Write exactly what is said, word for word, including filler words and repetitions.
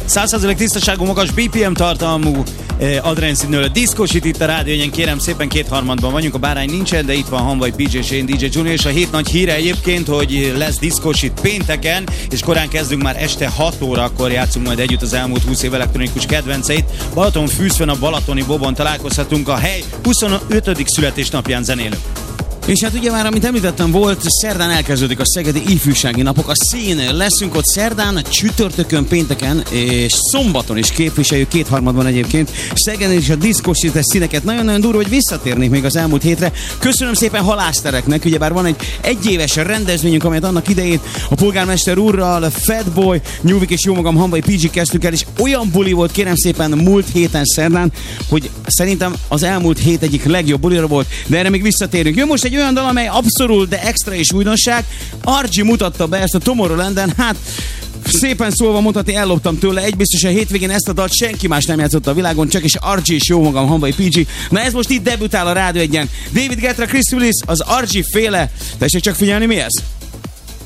száz százalék tisztaságú, magas bé pé em tartalmú adrenszínől a diszkósit itt a rádiónyen, kérem szépen kétharmadban vagyunk, a bárány nincsen, de itt van Hanvai pé jé és én dé jé Junior, és a hét nagy híre egyébként, hogy lesz diszkósit pénteken, és korán kezdünk, már este hat órakor játszunk majd együtt az elmúlt húsz év elektronikus kedvenceit. Balatonfűzfön a Balatoni Bobon találkozhatunk, a hely huszonötödik születésnapján zenélünk. És hát ugye már, amit említettem, volt, szerdán elkezdődik a Szegedi Ifjúsági Napok, a szín. Leszünk ott szerdán, csütörtökön, pénteken és szombaton is képviseljük, kétharmadban egyébként Szegeden és a diszkósítes színeket. Nagyon-nagyon durva, hogy visszatérnék még az elmúlt hétre. Köszönöm szépen Halásztereknek, ugyebár van egy egyéves rendezvényünk, amelyet annak idején a polgármester úrral, a Fatboy, Nyúvik és jó magam Hanvai pé jé kezdtük el, és olyan buli volt, kérem szépen, múlt héten szerdán, hogy szerintem az elmúlt hét egyik legjobb bulira volt, de erre még visszatérünk. Jön most egy olyan dal, amely abszolút, de extra és újdonság. Archie mutatta be ezt a Tomorrowlanden, hát szépen szólva mondhatni, elloptam tőle. Egy biztos, a hétvégén ezt a dalt senki más nem játszotta a világon, csak is Archie és jó magam Hanvai pé jé. Na ez most itt debütál a Rádió egyen. David Guetta, Chris Willis, az Archie féle. Tessék csak figyelni, mi ez?